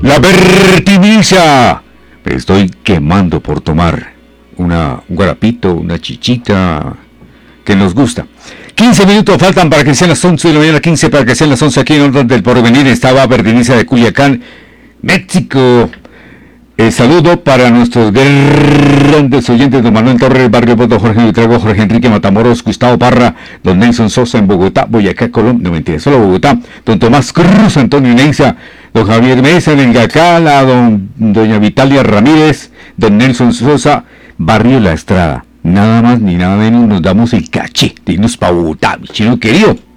La Bertiniza. Me estoy quemando por tomar un guarapito, una chichita que nos gusta. 15 minutos faltan para que sean las 11 de la mañana, 15 para que sean las 11 aquí en Orden del Porvenir. Estaba Bertiniza de Culiacán, México. Saludo para nuestros grandes oyentes, don Manuel Torres, Barrio Boto, Jorge Buitrago, Jorge Enrique Matamoros, Gustavo Parra, don Nelson Sosa en Bogotá, Boyacá, Colombia, no mentira, solo Bogotá, don Tomás Cruz, Antonio Neiza, don Javier Mesa en el Gacala, doña Vitalia Ramírez, don Nelson Sosa, Barrio La Estrada. Nada más ni nada menos nos damos el caché de irnos para Bogotá, mi chino querido.